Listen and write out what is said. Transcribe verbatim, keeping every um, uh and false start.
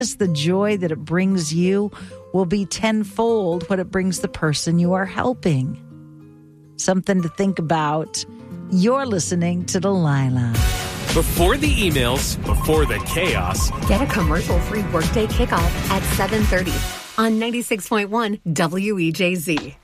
The joy that it brings you will be tenfold what it brings the person you are helping. Something to think about. You're listening to Delilah. Before the emails, before the chaos. Get a commercial-free Workday Kickoff at seven thirty on ninety-six point one W E J Z.